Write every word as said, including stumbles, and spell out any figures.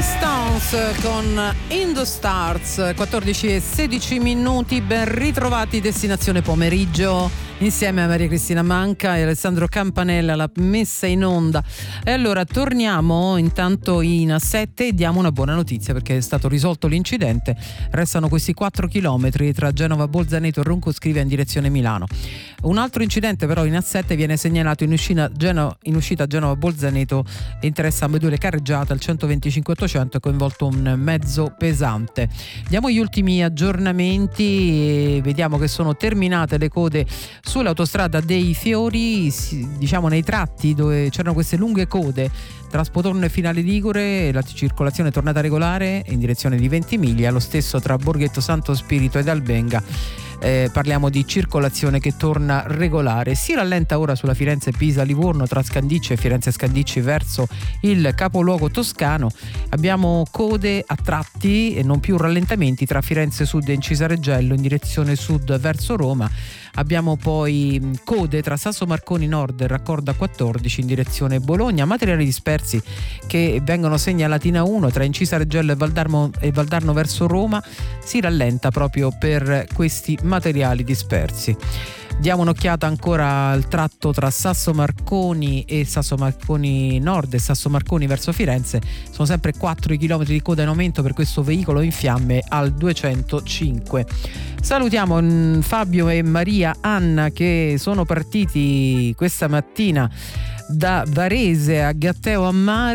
Stones con In the Stars, quattordici e sedici minuti, ben ritrovati, destinazione pomeriggio insieme a Maria Cristina Manca e Alessandro Campanella, la messa in onda. E allora torniamo intanto in A sette e diamo una buona notizia, perché è stato risolto l'incidente. Restano questi quattro chilometri tra Genova Bolzaneto e Ronco Scrivia in direzione Milano. Un altro incidente però in A sette viene segnalato in uscita, Geno, in uscita Genova Bolzaneto, interessa ambedue le carreggiate al centoventicinque ottocento, è coinvolto un mezzo pesante. Diamo gli ultimi aggiornamenti e vediamo che sono terminate le code sull'autostrada dei Fiori, diciamo nei tratti dove c'erano queste lunghe code tra Spotorno e Finale Ligure. La circolazione è tornata regolare in direzione di Ventimiglia, lo stesso tra Borghetto Santo Spirito ed Albenga. Eh, parliamo di circolazione che torna regolare. Si rallenta ora sulla Firenze-Pisa-Livorno tra Scandicci e Firenze-Scandicci verso il capoluogo toscano. Abbiamo code a tratti e non più rallentamenti tra Firenze Sud e Incisareggello in direzione sud verso Roma. Abbiamo poi code tra Sasso Marconi Nord e Raccorda quattordici in direzione Bologna. Materiali dispersi che vengono segnalati in A uno tra Incisareggello e Valdarno, e Valdarno verso Roma. Si rallenta proprio per questi materiali dispersi. Diamo un'occhiata ancora al tratto tra Sasso Marconi e Sasso Marconi Nord e Sasso Marconi verso Firenze. Sono sempre quattro i chilometri di coda in aumento per questo veicolo in fiamme al duecentocinque. Salutiamo Fabio e Maria Anna che sono partiti questa mattina da Varese a Gatteo a Mare.